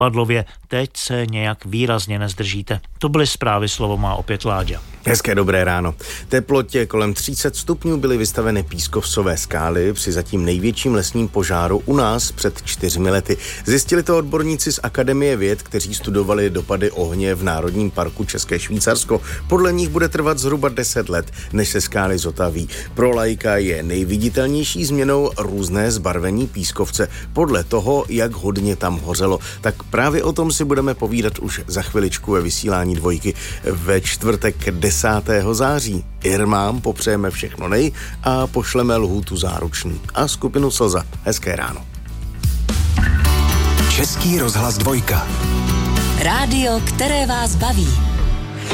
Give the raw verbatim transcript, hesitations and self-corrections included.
Padlově teď se nějak výrazně nezdržíte. To byly zprávy, slovo má opět Láďa. Hezké dobré ráno. Teplotě kolem třicet stupňů byly vystaveny pískovcové skály při zatím největším lesním požáru u nás před čtyřmi lety. Zjistili to odborníci z Akademie věd, kteří studovali dopady ohně v Národním parku České Švýcarsko. Podle nich bude trvat zhruba deset let, než se skály zotaví. Pro laika je nejviditelnější změnou různé zbarvení pískovce podle toho, jak hodně tam hořelo. Tak právě o tom si budeme povídat už za chviličku ve vysílání Dvojky ve čtvrtek desátého září. Irmám popřejeme všechno nej a pošleme lhůtu záruční. A skupinu Slza. Hezké ráno. Český rozhlas Dvojka. Rádio, které vás baví.